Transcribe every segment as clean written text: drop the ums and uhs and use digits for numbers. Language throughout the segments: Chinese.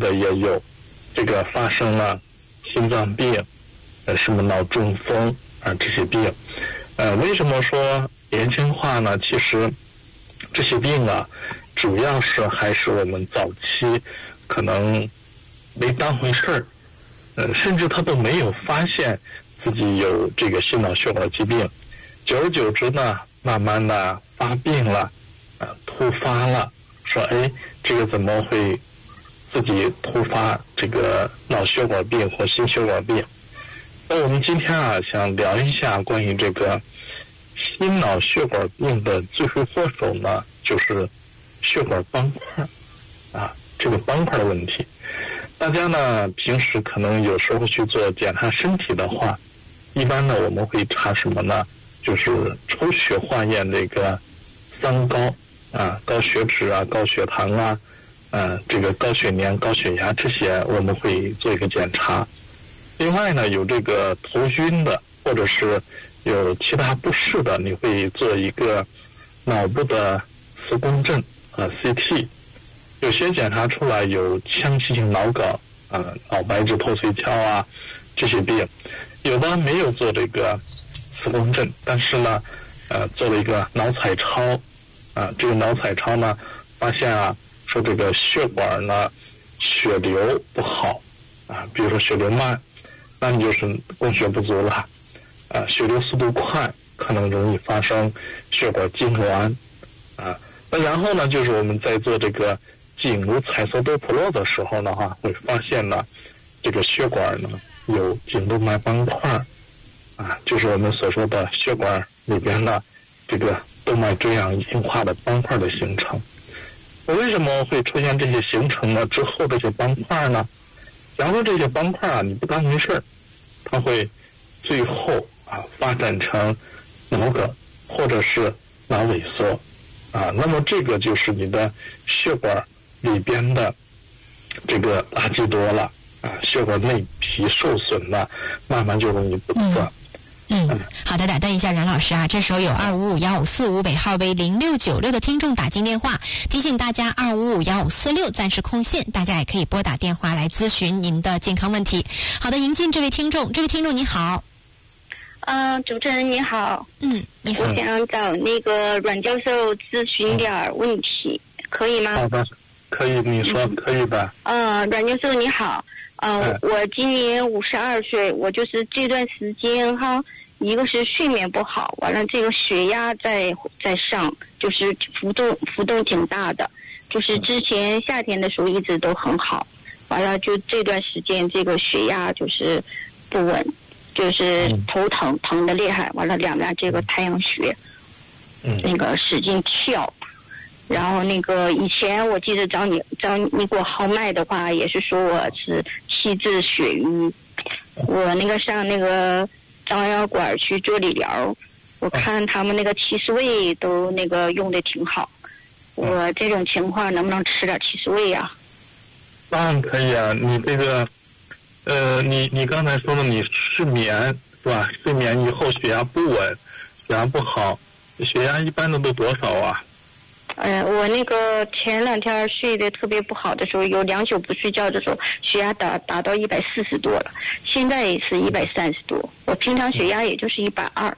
的也有这个发生了心脏病、什么脑中风啊这些病。为什么说年轻化呢？其实这些病啊，主要是还是我们早期可能没当回事儿，甚至他都没有发现自己有这个心脑血管疾病，久而久之呢，慢慢的发病了，突发了，说这个怎么会自己突发这个脑血管病或心血管病？那我们今天啊，想聊一下关于这个心脑血管病的罪魁祸首呢，就是血管斑块啊，这个斑块的问题。大家呢平时可能有时候去做检查身体的话，一般呢我们会查什么呢？就是抽血化验这个三高啊，高血脂啊，高血糖啊，这个高血粘、高血压这些我们会做一个检查。另外呢，有这个头晕的，或者是有其他不适的，你会做一个脑部的磁共振CT。有些检查出来有腔隙性脑梗脑白质透髓鞘啊这些病，有的没有做这个磁共振，但是呢做了一个脑彩超这个脑彩超呢发现说这个血管呢血流不好比如说血流慢，那你就是供血不足了血流速度快，可能容易发生血管痉挛那然后呢，就是我们在做这个颈颅彩色多普勒的时候呢会发现呢这个血管呢有颈动脉斑块就是我们所说的血管里边的这个动脉粥样硬化的斑块的形成。为什么会出现这些形成呢？之后这些斑块呢，假如说这些斑块你不当回事儿，它会最后发展成脑梗或者是脑萎缩那么这个就是你的血管里边的这个垃圾多了血管内皮受损了，慢慢就容易堵塞。 好的，打断一下任老师这时候有2551545北号为0696的听众打进电话，提醒大家2551546暂时空线，大家也可以拨打电话来咨询您的健康问题。好的，迎进这位听众你好。 主持人你好。 你好。 我想找那个阮教授咨询点问题，可以吗？ 好的，可以，你说可以的。 阮教授你好。我今年52岁，我就是这段时间一个是睡眠不好，完了这个血压在上，就是浮动挺大的，就是之前夏天的时候一直都很好，完了就这段时间这个血压就是不稳，就是头疼的厉害，完了两边这个太阳穴那个使劲跳。然后那个以前我记得找你给我号脉的话，也是说我是气滞血瘀，我那个上那个张药馆去做理疗，我看他们那个起司味都那个用的挺好，我这种情况能不能吃点起司味当然可以你这个你刚才说的你失眠是吧？睡眠以后血压不稳，血压不好，血压一般都多少我那个前2天睡得特别不好的时候，有2宿不睡觉的时候，血压达到140多了，现在也是130多。我平常血压也就是120。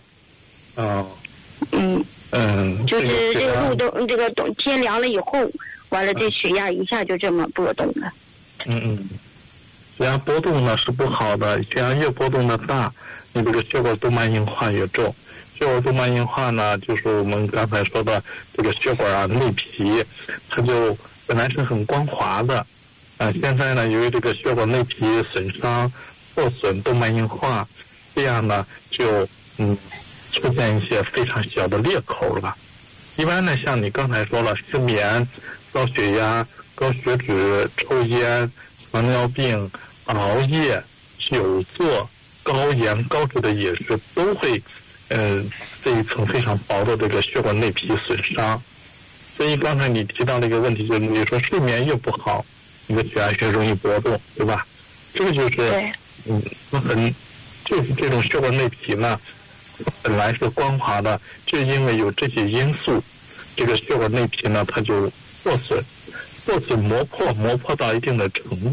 就是这个这个天凉了以后，完了这血压一下就这么波动了。 血压波动呢是不好的，血压越波动的大，你这个血管动脉硬化越重。血管动脉硬化呢，就是我们刚才说的这个血管内皮，它就本来是很光滑的，现在呢由于这个血管内皮损伤、破损、动脉硬化，这样呢就出现一些非常小的裂口了。一般呢，像你刚才说了，失眠、高血压、高血脂、抽烟、糖尿病、熬夜、久坐、高盐、高脂的饮食都会这一层非常薄的这个血管内皮损伤。所以刚才你提到了一个问题，就是你说睡眠又不好，你的血压越容易波动，对吧？这个就是就是这种血管内皮呢，本来是光滑的，就因为有这些因素，这个血管内皮呢它就破损磨破到一定的程度。